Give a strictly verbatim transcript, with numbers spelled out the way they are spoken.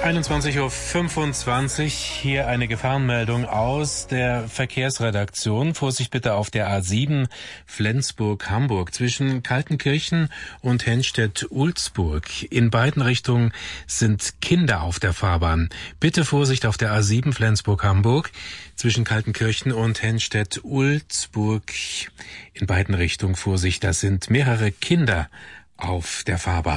einundzwanzig Uhr fünfundzwanzig, hier eine Gefahrenmeldung aus der Verkehrsredaktion. Vorsicht bitte auf der A sieben Flensburg-Hamburg zwischen Kaltenkirchen und Henstedt-Ulzburg. In beiden Richtungen sind Kinder auf der Fahrbahn. Bitte Vorsicht auf der A sieben Flensburg-Hamburg zwischen Kaltenkirchen und Henstedt-Ulzburg. In beiden Richtungen Vorsicht, das sind mehrere Kinder auf der Fahrbahn.